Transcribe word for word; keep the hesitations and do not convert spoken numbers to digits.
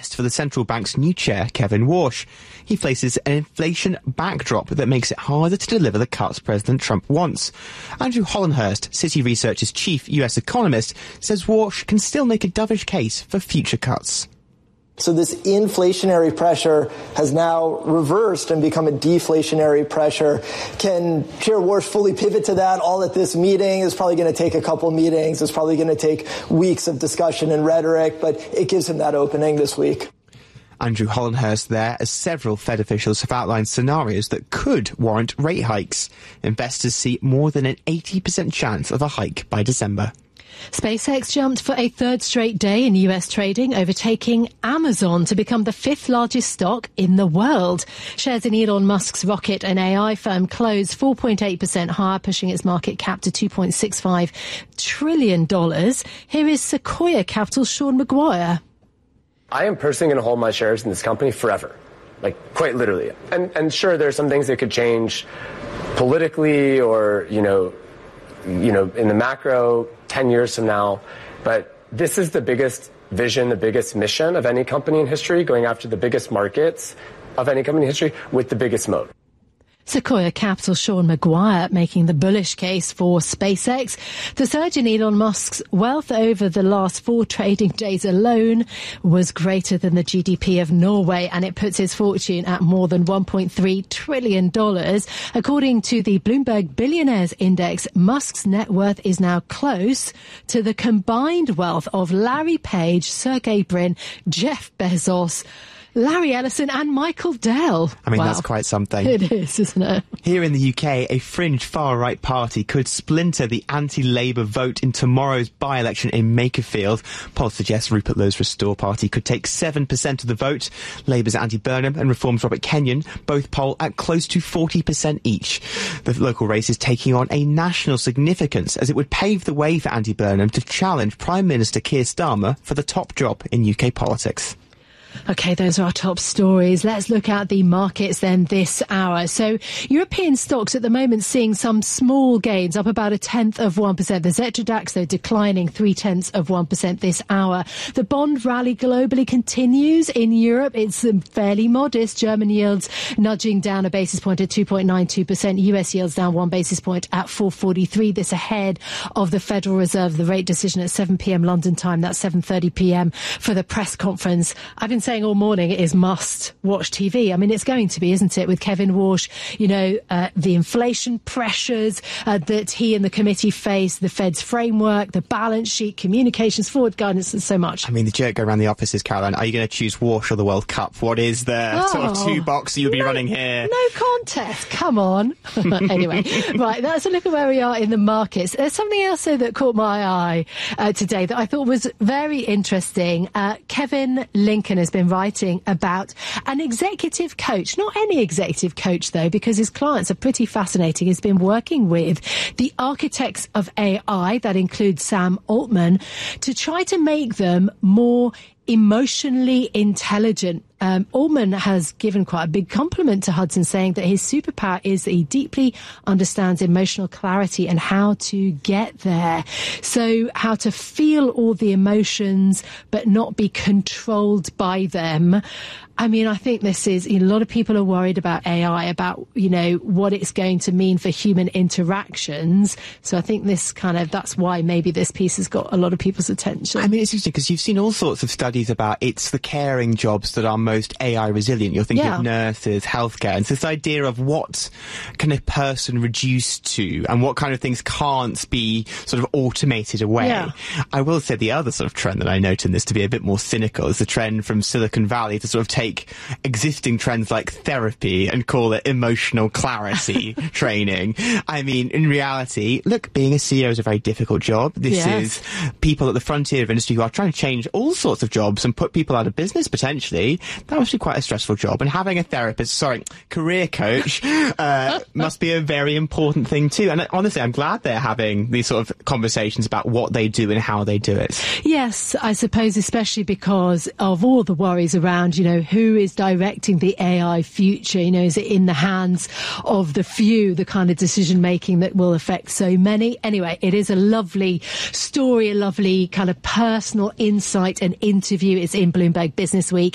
test for the central bank's new chair, Kevin Warsh. He faces an inflation backdrop that makes it harder to deliver the cuts President Trump wants. Andrew Hollenhurst, Citi Research's chief U S economist, says Warsh can still make a dovish case for future cuts. So this inflationary pressure has now reversed and become a deflationary pressure. Can Chair Warsh fully pivot to that all at this meeting? It's probably going to take a couple meetings. It's probably going to take weeks of discussion and rhetoric, but it gives him that opening this week. Andrew Hollenhurst there, as several Fed officials have outlined scenarios that could warrant rate hikes. Investors see more than an eighty percent chance of a hike by December. SpaceX jumped for a third straight day in U S trading, overtaking Amazon to become the fifth largest stock in the world. Shares in Elon Musk's rocket and A I firm closed four point eight percent higher, pushing its market cap to two point six five trillion dollars. Here is Sequoia Capital's Sean Maguire. I am personally going to hold my shares in this company forever, like quite literally. And, and sure, there are some things that could change politically or, you know, you know, in the macro ten years from now. But this is the biggest vision, the biggest mission of any company in history, going after the biggest markets of any company in history with the biggest moat. Sequoia Capital Sean Maguire making the bullish case for SpaceX. The surge in Elon Musk's wealth over the last four trading days alone was greater than the G D P of Norway, and it puts his fortune at more than one point three trillion dollars. According to the Bloomberg Billionaires Index, Musk's net worth is now close to the combined wealth of Larry Page, Sergey Brin, Jeff Bezos, Larry Ellison and Michael Dell. I mean, wow. That's quite something. It is, isn't it? Here in the U K, a fringe far-right party could splinter the anti-Labour vote in tomorrow's by-election in Makerfield. Polls suggest Rupert Lowe's Restore Party could take seven percent of the vote. Labour's Andy Burnham and Reform's Robert Kenyon both poll at close to forty percent each. The local race is taking on a national significance, as it would pave the way for Andy Burnham to challenge Prime Minister Keir Starmer for the top job in U K politics. OK, those are our top stories. Let's look at the markets then this hour. So European stocks at the moment seeing some small gains, up about a tenth of one percent. The Xetra DAX, though, declining three tenths of one percent this hour. The bond rally globally continues. In Europe, it's fairly modest. German yields nudging down a basis point at two point nine two percent. U S yields down one basis point at four forty-three. This ahead of the Federal Reserve, the rate decision at seven p.m. London time. That's seven thirty p.m. for the press conference. I've been saying all morning it is must watch T V. I mean, it's going to be, isn't it, with Kevin Warsh, you know, uh, the inflation pressures uh, that he and the committee face, the Fed's framework, the balance sheet, communications, forward guidance, and so much. I mean, the joke around the offices, Caroline, are you going to choose Warsh or the World Cup? What is the oh, sort of two box you'll be no, running here? No contest. Come on. Anyway, right, that's a look at where we are in the markets. There's something else, though, that caught my eye uh, today that I thought was very interesting. Uh, Kevin Lincoln has been writing about an executive coach, not any executive coach though, because his clients are pretty fascinating. He's been working with the architects of A I, that includes Sam Altman, to try to make them more emotionally intelligent. Um, Altman has given quite a big compliment to Hudson, saying that his superpower is that he deeply understands emotional clarity and how to get there. So how to feel all the emotions but not be controlled by them. I mean, I think this is, you know, a lot of people are worried about A I, about, you know, what it's going to mean for human interactions. So I think this kind of, that's why maybe this piece has got a lot of people's attention. I mean, it's interesting because you've seen all sorts of studies about it's the caring jobs that are most A I resilient. You're thinking yeah. of nurses, healthcare. And so this idea of what can a person reduce to and what kind of things can't be sort of automated away. Yeah. I will say the other sort of trend that I note in this, to be a bit more cynical, is the trend from Silicon Valley to sort of take existing trends like therapy and call it emotional clarity training. I mean, in reality, look, being a C E O is a very difficult job. This yes. is people at the frontier of industry who are trying to change all sorts of jobs and put people out of business, potentially. That must be quite a stressful job. And having a therapist, sorry, career coach, uh, must be a very important thing too. And honestly, I'm glad they're having these sort of conversations about what they do and how they do it. Yes, I suppose especially because of all the worries around, you know, who is directing the A I future? You know, is it in the hands of the few, the kind of decision making that will affect so many? Anyway, it is a lovely story, a lovely kind of personal insight and interview. It's in Bloomberg Business Week.